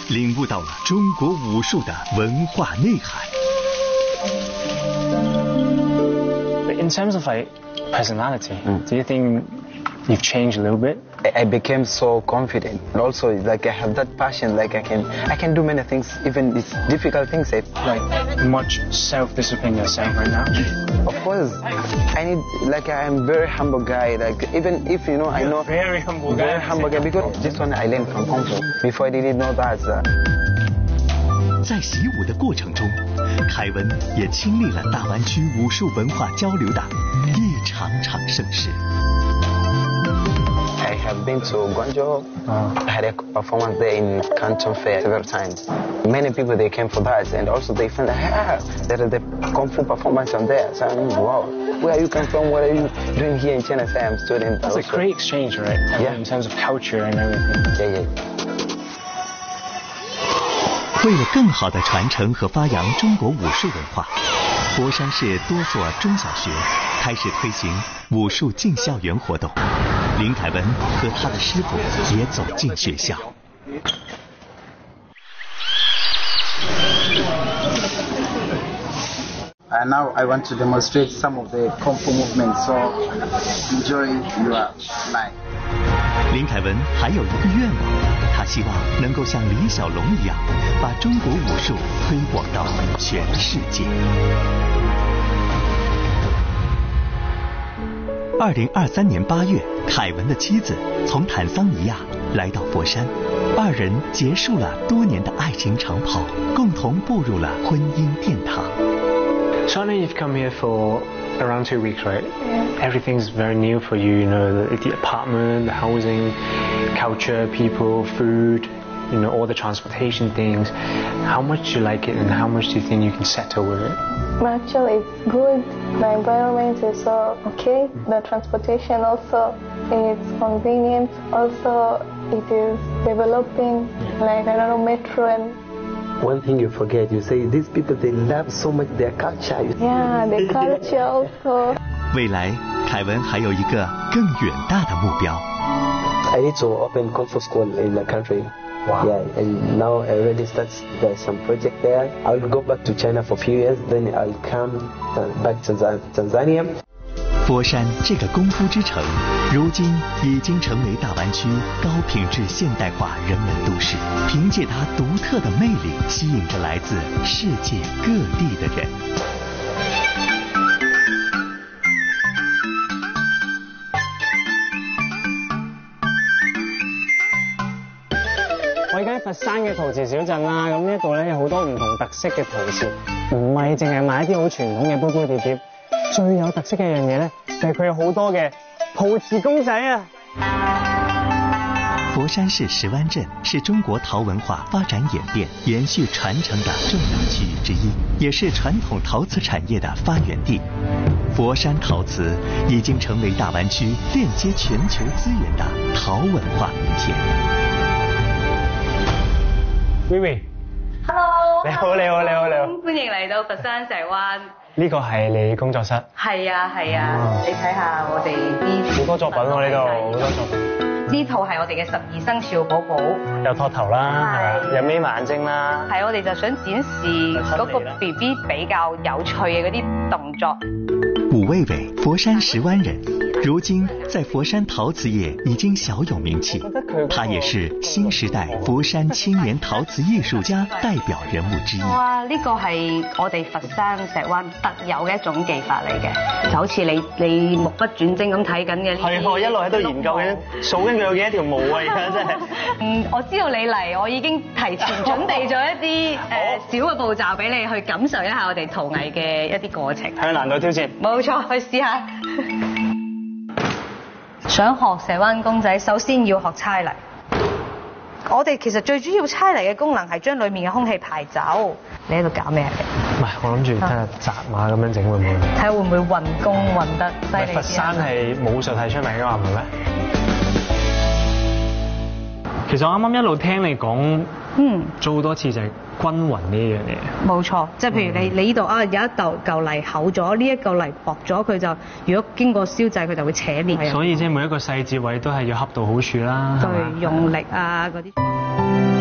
领悟到了中国武术的文化内涵。 In terms of like personality, do you think you've changed a little bit? I became so confident, and also like I have that passion. Like I can do many things, even these difficult things. Like much self-discipline yourself right now? Of course, I need like I'm very humble guy. Like even if you know I know very humble guy. Very humble guy because this one I learned from Kung Fu. Before I didn't know that. 在习武的过程中，凯文也经历了大湾区武术文化交流的一场场盛事。 I have been to Guangzhou. I had a performance there in Canton Fair several times. Many people they came for that, and also they found that there is the Kung Fu performance on there. So I'm wow, where you come from? What are you doing here in China? Say I'm a student. That's also a great exchange, right? Yeah. In terms of culture and everything. Yeah. 为了更好地传承和发扬中国武术文化，佛山市多所中小学开始推行武术进校园活动。林凯文和他的师傅也走进学校。 And now I want to demonstrate some of the Kung Fu movements, so enjoy your life. 林凯文还有一个愿望，他希望能够像李小龙一样，把中国武术推广到全世界。2023年8月，凯文的妻子从坦桑尼亚来到佛山，二人结束了多年的爱情长跑，共同步入了婚姻殿堂。 So I know you've come here for around 2 weeks, right? Yeah. Everything's very new for you, you know, the apartment, the housing, culture, people, food, you know, all the transportation things. How much do you like it and how much do you think you can settle with it? Actually, it's good. The environment is okay. The transportation also is convenient. Also, it is developing, like, I don't know, metro and... One thing you forget, you say these people they love so much their culture. Yeah, the culture also. 未来，凯文还有一个更远大的目标。 I need to open Kung Fu school in the country. Wow. Yeah, and now I already started some project there. I'll go back to China for a few years, then I'll come back to Tanzania. 佛山这个功夫之城，如今已经成为大湾区高品质现代化人文都市。凭借它独特的魅力，吸引着来自世界各地的人。 我而家喺佛山嘅陶瓷小鎮啦，咁呢一度咧有好多唔同特色嘅陶瓷，唔係淨係賣一啲好傳統嘅杯杯碟碟。最有特色嘅一樣嘢咧，就係佢有好多嘅陶瓷公仔啊！ 佛山市石湾镇是中国陶文化发展演变、延续传承的重要区域之一，也是传统陶瓷产业的发源地。佛山陶瓷已经成为大湾区链接全球资源的陶文化明天。 Vivi，Hello， 你好， 歡迎嚟到佛山石灣。 呢個係你工作室？ 係啊，你睇下我哋啲好多作品喎，呢度好多作品。 呢套係我哋嘅12生肖寶寶， 有托頭啦，係嘛，有眯埋眼睛啦。 係我哋就想展示嗰個 BB 比較有趣嘅嗰啲動作。 武卫伟，佛山石湾人，如今在佛山陶瓷业已經小有名氣。他也是新時代佛山青年陶瓷藝術家代表人物之一。 哇！呢個係我哋佛山石灣特有嘅一種技法嚟嘅，就好似你目不轉睛咁睇緊嘅。 係我一路喺度研究緊，數緊佢有幾多條毛啊！而家真係。 我知道你嚟，我已經提前準備咗一啲小嘅步驟俾你去感受一下我哋陶藝嘅一啲過程。 向難度挑戰。 冇錯，去試下。想學石灣公仔，首先要學猜泥。我哋其實最主要猜泥嘅功能係將裡面嘅空氣排走。你喺度搞咩嘅？ 唔係，我諗住睇下紮馬咁樣整會唔會？ 睇下會唔會運功運得犀利啲。 佛山係武術係出名嘅話，唔係咩？其實我啱啱一路聽你講，做好多次就係均勻呢樣嘢。冇錯，即係譬如你呢度啊有一嚿泥厚咗，呢一嚿泥薄咗，佢就如果經過燒製，佢就會扯裂。 所以即係每一個細節位都係要恰到好處啦。 對，用力啊嗰啲。